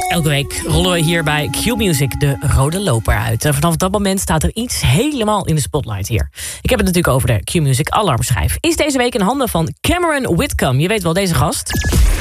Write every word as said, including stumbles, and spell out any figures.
Elke week rollen we hier bij Q-Music de rode loper uit. En vanaf dat moment staat er iets helemaal in de spotlight hier. Ik heb het natuurlijk over de Q-Music alarmschijf. Is deze week in handen van Cameron Whitcomb. Je weet wel, deze gast.